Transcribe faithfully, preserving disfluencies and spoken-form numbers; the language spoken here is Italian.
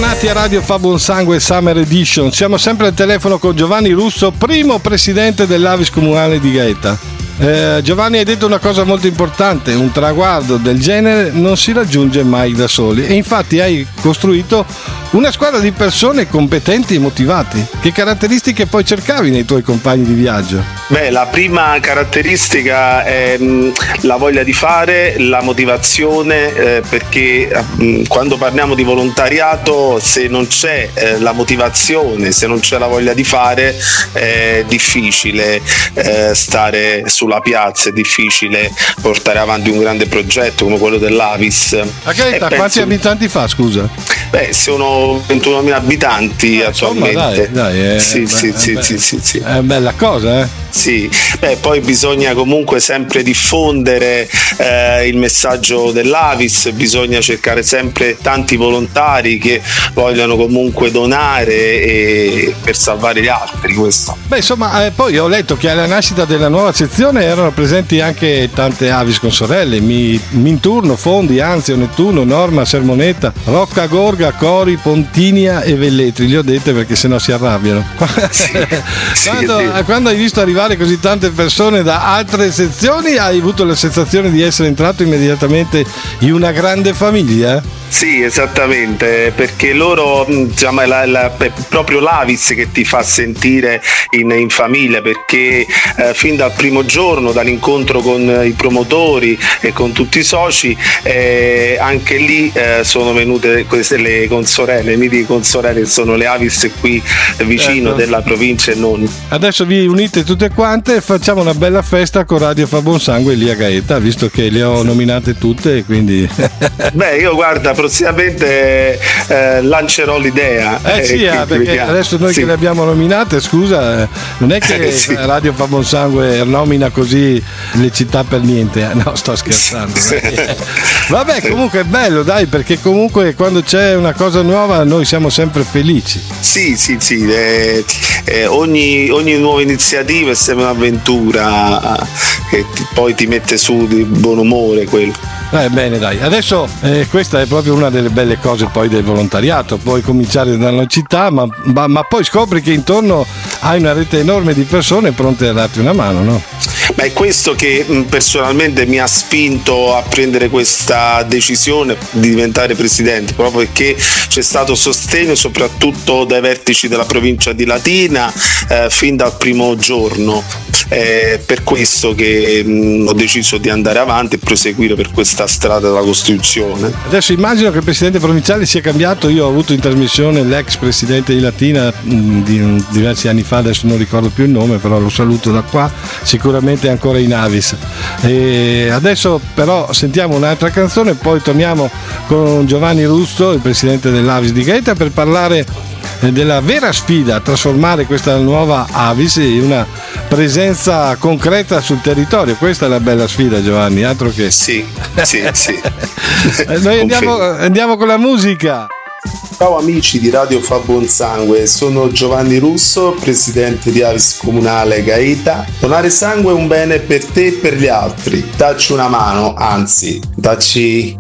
Bentornati a Radio Fa Buon Sangue Summer Edition. Siamo sempre al telefono con Giovanni Russo, primo presidente dell'Avis Comunale di Gaeta. Eh, Giovanni, hai detto una cosa molto importante: un traguardo del genere non si raggiunge mai da soli, e infatti hai costruito una squadra di persone competenti e motivati. Che caratteristiche poi cercavi nei tuoi compagni di viaggio? Beh, la prima caratteristica è mh, la voglia di fare, la motivazione, eh, perché mh, quando parliamo di volontariato, se non c'è eh, la motivazione, se non c'è la voglia di fare, è difficile eh, stare sulla piazza, è difficile portare avanti un grande progetto come quello dell'Avis. A Gaeta penso... quanti abitanti fa, scusa? Beh, sono ventunomila abitanti eh, attualmente. Insomma, dai, dai, eh, sì, beh, sì, eh, sì, beh, sì, sì, sì. È bella cosa, eh? Sì, beh, poi bisogna comunque sempre diffondere eh, il messaggio dell'Avis, bisogna cercare sempre tanti volontari che vogliono comunque donare e, per salvare gli altri, questo. Beh, insomma, eh, poi ho letto che alla nascita della nuova sezione erano presenti anche tante Avis con sorelle: Mi, Minturno, Fondi, Anzio, Nettuno, Norma, Sermoneta, Rocca, Gorga, Cori, Pontinia e Velletri. Li ho dette perché sennò si arrabbiano. Sì, quando, sì, quando hai visto arrivare così tante persone da altre sezioni, hai avuto la sensazione di essere entrato immediatamente in una grande famiglia? Sì, esattamente, perché loro, diciamo, è, la, la, è proprio l'Avis che ti fa sentire in, in famiglia, perché eh, fin dal primo giorno, dall'incontro con i promotori e con tutti i soci, eh, anche lì eh, sono venute queste le consorelle, mi dico consorelle, sono le Avis qui vicino, certo, della provincia e non. Adesso vi unite tutte quante e facciamo una bella festa con Radio Fa Buon Sangue lì a Gaeta, visto che le ho nominate tutte, quindi beh, io guarda, prossimamente eh, lancerò l'idea. Eh sì, eh, perché vediamo. Adesso noi sì. che le abbiamo nominate, scusa, eh, non è che eh, sì. Radio Fa Buon Sangue nomina così le città per niente, eh? No, sto scherzando. Vabbè, comunque è bello, dai, perché comunque quando c'è una cosa nuova noi siamo sempre felici. Sì, sì, sì, eh, eh, ogni, ogni nuova iniziativa è sempre un'avventura che ti, poi ti mette su di buon umore quello. Eh, bene, dai, adesso eh, questa è proprio una delle belle cose poi del volontariato. Puoi cominciare dalla città, ma, ma, ma poi scopri che intorno hai una rete enorme di persone pronte a darti una mano, no? Ma è questo che mh, personalmente mi ha spinto a prendere questa decisione di diventare presidente, proprio perché c'è stato sostegno soprattutto dai vertici della provincia di Latina eh, fin dal primo giorno. È per questo che mh, ho deciso di andare avanti e proseguire per questa strada della Costituzione. Adesso immagino che il presidente provinciale sia cambiato. Io ho avuto in trasmissione l'ex presidente di Latina mh, di, diversi anni fa, adesso non ricordo più il nome, però lo saluto da qua, sicuramente è ancora in Avis. E adesso però sentiamo un'altra canzone, poi torniamo con Giovanni Russo, il presidente dell'Avis di Gaeta, per parlare della vera sfida a trasformare questa nuova Avis in una presenza concreta sul territorio. Questa è la bella sfida, Giovanni, altro che sì, sì, sì. Noi andiamo, andiamo con la musica. Ciao amici di Radio Fa Buon Sangue, sono Giovanni Russo, presidente di Avis Comunale Gaeta. Donare sangue è un bene per te e per gli altri. Dacci una mano, anzi, dacci